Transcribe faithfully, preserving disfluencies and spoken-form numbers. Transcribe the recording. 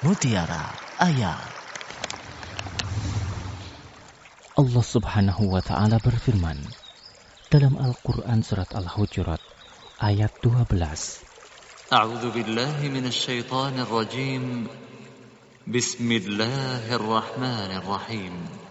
Mutiara Ayat. Allah Subhanahu wa Ta'ala berfirman dalam Al-Quran Surat Al-Hujurat ayat dua belas. A'udzu billahi minasyaitonir rajim. Bismillahirrahmanirrahim.